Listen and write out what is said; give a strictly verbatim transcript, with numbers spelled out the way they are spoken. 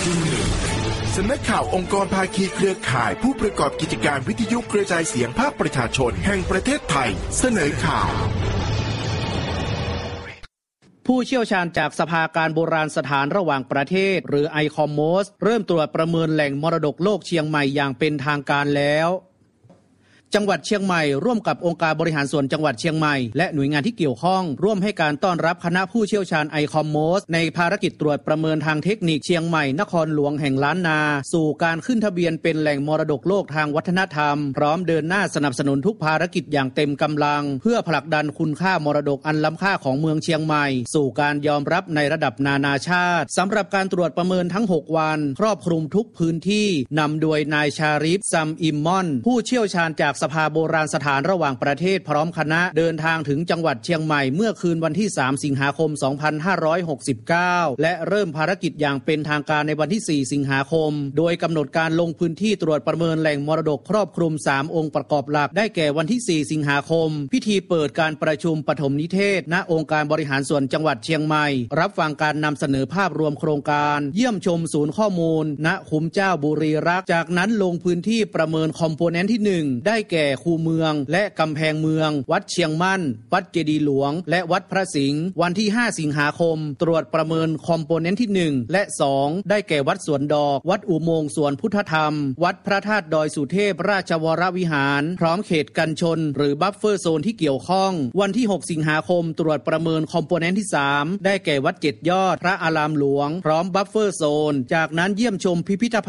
ที่หนึ่งสำนักข่าวองค์กรภาคีเครือข่ายผู้ประกอบกิจการวิทยุกระจายเสียงภาคประชาชนแห่งประเทศไทยเสนอข่าวผู้เชี่ยวชาญจากสภาการโบราณสถานระหว่างประเทศหรือ ไอ คอม โมส เริ่มตรวจประเมินแหล่งมรดกโลกเชียงใหม่อย่างเป็นทางการแล้วจังหวัดเชียงใหม่ร่วมกับองค์การบริหารส่วนจังหวัดเชียงใหม่และหน่วยงานที่เกี่ยวข้องร่วมให้การต้อนรับคณะผู้เชี่ยวชาญ ไอ คอม โมส ในภารกิจตรวจประเมินทางเทคนิคเชียงใหม่นครหลวงแห่งล้านนาสู่การขึ้นทะเบียนเป็นแหล่งมรดกโลกทางวัฒนธรรมพร้อมเดินหน้าสนับสนุนทุกภารกิจอย่างเต็มกำลังเพื่อผลักดันคุณค่ามรดกอันล้ำค่าของเมืองเชียงใหม่สู่การยอมรับในระดับนานาชาติสำหรับการตรวจประเมินทั้งหกวันครอบคลุมทุกพื้นที่นำโดยนายชาริฟซัมอิมมอนผู้เชี่ยวชาญจากสภาโบราณสถานระหว่างประเทศพร้อมคณะเดินทางถึงจังหวัดเชียงใหม่เมื่อคืนวันที่สามสิงหาคมสองพันห้าร้อยหกสิบเก้าและเริ่มภารกิจอย่างเป็นทางการในวันที่สี่สิงหาคมโดยกำหนดการลงพื้นที่ตรวจประเมินแหล่งมรดกครอบคลุมสามองค์ประกอบหลักได้แก่วันที่สี่สิงหาคมพิธีเปิดการประชุมปฐมนิเทศณองค์การบริหารส่วนจังหวัดเชียงใหม่รับฟังการนำเสนอภาพรวมโครงการเยี่ยมชมศูนย์ข้อมูลณคุ้มเจ้าบุรีรักษ์จากนั้นลงพื้นที่ประเมินคอมโพเนนต์ที่หนึ่งได้แก่คูเมืองและกำแพงเมืองวัดเชียงมั่นวัดเจดีย์หลวงและวัดพระสิงห์วันที่ห้าสิงหาคมตรวจประเมินคอมโพเนนต์ที่หนึ่งและสองได้แก่วัดสวนดอกวัดอุโมงค์สวนพุทธธรรมวัดพระธาตุดอยสุเทพราชวรวิหารพร้อมเขตกันชนหรือบัฟเฟอร์โซนที่เกี่ยวข้องวันที่หกสิงหาคมตรวจประเมินคอมโพเนนต์ที่สามได้แก่วัดเจ็ดยอดพระอารามหลวงพร้อมบัฟเฟอร์โซนจากนั้นเยี่ยมชมพิพิธภัณฑ์